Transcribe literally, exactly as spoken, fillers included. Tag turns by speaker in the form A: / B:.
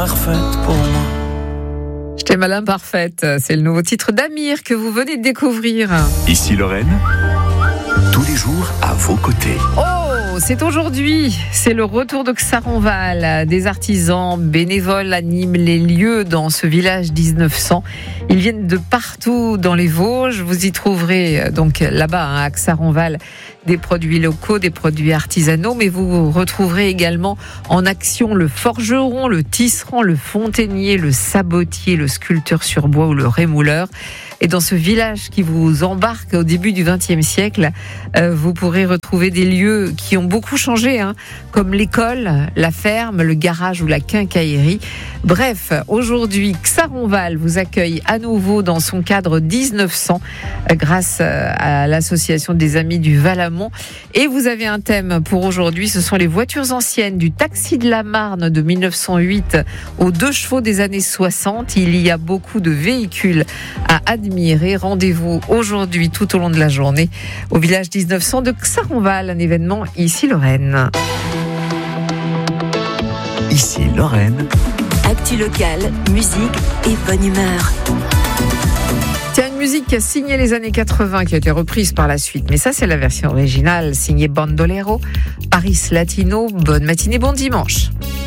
A: Parfaite pour moi.
B: Je t'aime Alain Parfaite, c'est le nouveau titre d'Amir que vous venez de découvrir.
C: Ici Lorraine, tous les jours à vos côtés.
B: Oh, c'est aujourd'hui, c'est le retour de Xaronval. Des artisans bénévoles animent les lieux dans ce village dix-neuf cents. Ils viennent de partout dans les Vosges. Vous y trouverez donc là-bas hein, à Xaronval des produits locaux, des produits artisanaux, mais vous retrouverez également en action le forgeron, le tisserand, le fontainier, le sabotier, le sculpteur sur bois ou le rémouleur. Et dans ce village qui vous embarque au début du vingtième siècle, euh, vous pourrez retrouver des lieux qui ont beaucoup changé, hein, comme l'école, la ferme, le garage ou la quincaillerie. Bref, aujourd'hui, Xaronval vous accueille à nouveau dans son cadre dix-neuf cents euh, grâce à l'association des Amis du Valamont. Et vous avez un thème pour aujourd'hui, ce sont les voitures anciennes du taxi de la Marne de mille neuf cent huit aux deux chevaux des années soixante. Il y a beaucoup de véhicules à admirer. Rendez-vous aujourd'hui tout au long de la journée au village dix-neuf cents de Xaronval, un événement ici Lorraine.
C: Ici Lorraine.
D: Actu locale, musique et bonne humeur.
B: Tiens, une musique qui a signé les années quatre-vingts, qui a été reprise par la suite. Mais ça, c'est la version originale, signée Bandolero, Paris Latino. Bonne matinée, bon dimanche.